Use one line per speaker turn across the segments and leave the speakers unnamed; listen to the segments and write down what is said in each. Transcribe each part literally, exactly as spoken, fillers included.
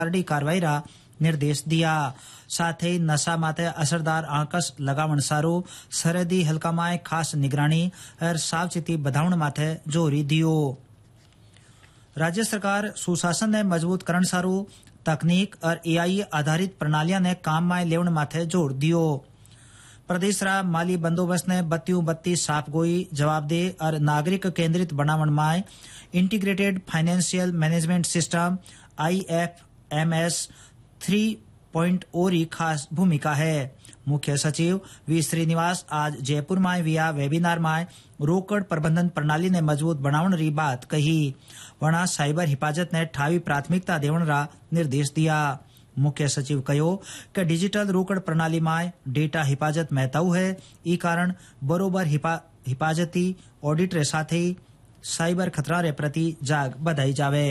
करड़ी कार्रवाई रा निर्देश दिया। साथ ही नशा माथे असरदार आंकस लगावण सारू सरहदी हल्का में खास निगरानी और सावचेती बढ़ावण माथे जोरी दियो। राज्य सरकार सुशासन ने मजबूत करण सारू तकनीक और एआई आधारित प्रणालियां ने काम में लेवण माथे जोर दियो। प्रदेश रा माली बंदोबस्त ने बत्तियों बत्ती साफगोई जवाबदेह और नागरिक केंद्रित बनावण में integrated financial management system I F M S three point ओ री खास भूमिका है। मुख्य सचिव वी श्रीनिवास आज जयपुर में विया वेबिनार में रोकड़ प्रबंधन प्रणाली ने मजबूत बनावण री बात कही। वणा साइबर हिफाजत ने ठावी प्राथमिकता देवण रा निर्देश दिया। मुख्य सचिव कहो कि डिजिटल रोकड़ प्रणाली में डेटा हिफाजत महत्व है। ई कारण बरोबर हिफा, हिफाजती ऑडिट रे साथ ही साइबर खतरा रे प्रति जाग बधाई जावे।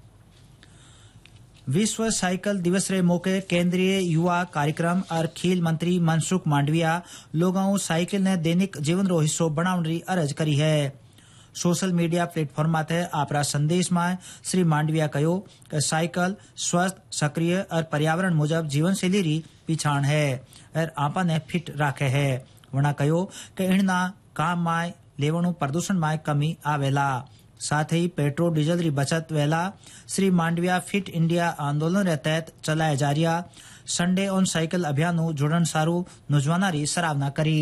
विश्व साइकिल दिवस रे मौके केंद्रीय युवा कार्यक्रम और खेल मंत्री मनसुख मांडविया लोगों साइकिल ने दैनिक जीवन रो हिस्सो बनावण री अर्ज करी है। सोशल मीडिया प्लेटफॉर्म माथे आपरा संदेश में श्री मांडविया कहो कि साइकिल स्वस्थ सक्रिय और पर्यावरण मुजब जीवन शैली री पिछाण है और आपा ने फिट राखे है। वणा कहो कि इनना काम में लेवणु प्रदूषण में कमी आवेला। साथ ही पेट्रोल डीजल री बचत वेला श्री मांडविया फिट इंडिया आंदोलन रे तहत चलाया जा रहा संडे ऑन साइकिल अभियान जुड़न सारू नौजवाना री सराहना करी।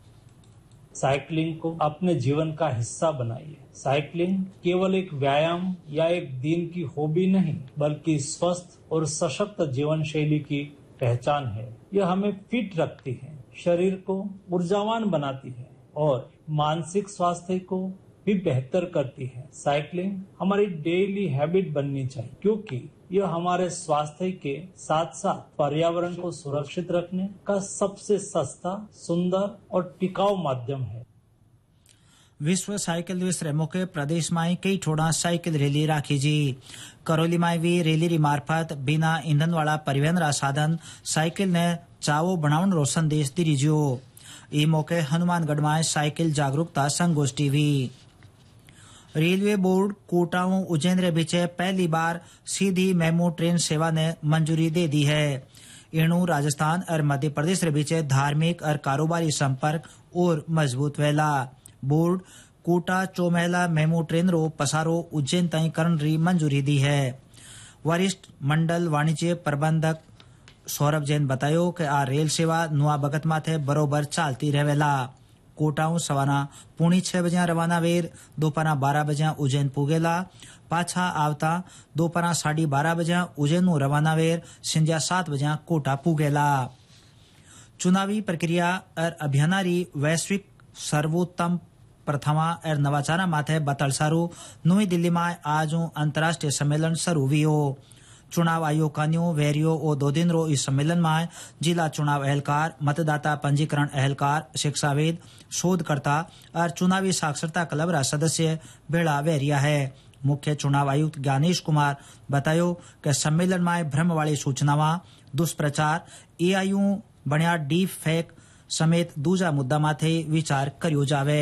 साइकिलिंग को अपने जीवन का हिस्सा बनाइए। साइकिलिंग केवल एक व्यायाम या एक दिन की हॉबी नहीं बल्कि स्वस्थ और सशक्त जीवन शैली की पहचान है। यह हमें फिट रखती है, शरीर को ऊर्जावान बनाती है और मानसिक स्वास्थ्य को भी बेहतर करती है। साइकिलिंग हमारी डेली हैबिट बननी चाहिए क्योंकि यह हमारे स्वास्थ्य के साथ साथ पर्यावरण को सुरक्षित रखने का सबसे सस्ता, सुंदर और टिकाऊ माध्यम है।
विश्व साइकिल दिवस रे मौके प्रदेश में कई ठोड़ा साइकिल रैली राखी जी। करौली में भी रैली री मार्फत बिना ईंधन वाला परिवहन रा साधन साइकिल ने चावो बनावण रो संदेश दी जो। ई मौके हनुमानगढ़ में साइकिल जागरूकता संगोष्ठी हुई। रेलवे बोर्ड कोटा उज्जैन रे बीचे पहली बार सीधी मेमू ट्रेन सेवा ने मंजूरी दे दी है। इणु राजस्थान और मध्य प्रदेश रे बीचे धार्मिक और कारोबारी संपर्क और मजबूत वेला। Board Kota Chaumahla MEMU train रो पसारो उज्जैन तय करण री मंजूरी दी है। वरिष्ठ मंडल वाणिज्य प्रबंधक सौरभ जैन बतायो कि आ रेल सेवा नुआ बगत माथे बरोबर चालती रहेला। कोटाऊ सवाना पुणी छह बजे रवाना वेर दोपहर बारह बजे उज्जैन पुगेला। पाछा आवता दोपहर साढ़ी बारह बजे उज्जैन रवाना वेर संध्या सात बजे कोटा पुगेला। चुनावी प्रक्रिया और अभियानारी वैश्विक सर्वोत्तम प्रथमा और नवाचारा माथे बतलसारू नई दिल्ली में आज अंतर्राष्ट्रीय सम्मेलन शुरू हुई। चुनाव आयोग का न्यू वेरियो और दो दिन रो इस सम्मेलन में जिला चुनाव अहलकार, मतदाता पंजीकरण अहलकार, शिक्षाविद, शोधकर्ता और चुनावी साक्षरता क्लब रा सदस्य बेड़ा वेरिया है। मुख्य चुनाव आयुक्त ज्ञानेश कुमार बतायो कि सम्मेलन में भ्रम वाली सूचनावां, दुष्प्रचार, एआईयू बनिया डीप फेक समेत दूजा मुद्दा माथे विचार करियो जावे।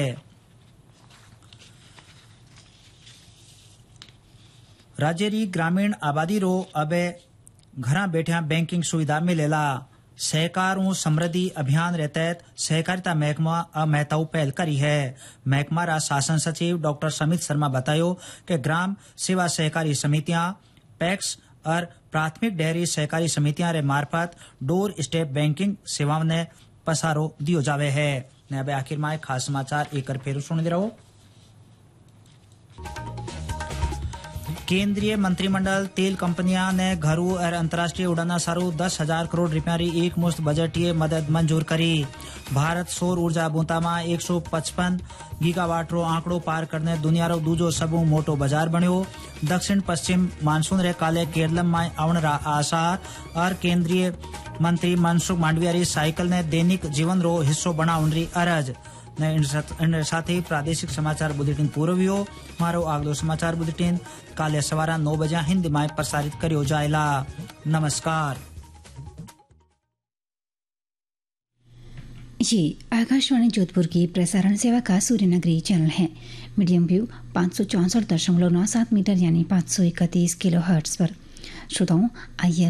राज्य री ग्रामीण आबादी रो अबे घरा बैठा बैंकिंग सुविधा मिलेला। सहकार समृद्धि अभियान रे तहत सहकारिता महकमा अ महत्व पहल करी है। महकमा रा शासन सचिव डॉक्टर समित शर्मा बतायो कि ग्राम सेवा सहकारी समितियां, पैक्स और प्राथमिक डेयरी सहकारी समितियां रे मार्फत डोर स्टेप बैंकिंग सेवाओं ने पसारो दियो जावे है। ने अब आखिर में खास समाचार एक फेर सुन रहो। केंद्रीय मंत्रिमंडल तेल कंपनियां ने घरों और अंतर्राष्ट्रीय उड़ाना सारू दस हजार करोड़ रुपया री एक मुश्त बजटीय मदद मंजूर करी। भारत सौर ऊर्जा बूंता में एक सौ पचपन गीगावाट रो आंकड़ो पार करने दुनिया रो दूजो सबू मोटो बाजार बन्यो। दक्षिण पश्चिम मानसून रे काले केरलम में आवण रा आसार और केंद्रीय मंत्री मनसुख मांडविया री साइकिल ने दैनिक जीवन रो हिस्सो बनावण री अरज। ने साथ ही प्रादेशिक समाचार बुलेटिन पूरो हुयो। मारो अगलो समाचार बुलेटिन काले सवारा नौ बजे हिंदी में प्रसारित करियो जाएला। नमस्कार।
ये आकाशवाणी जोधपुर की प्रसारण सेवा का सूर्यनगरी चैनल है। मीडियम व्यू पाँच सौ चौसठ दशमलव नौ सात मीटर यानी पाँच सौ इकतीस किलो हर्ट्ज पर श्रोताओं, आइए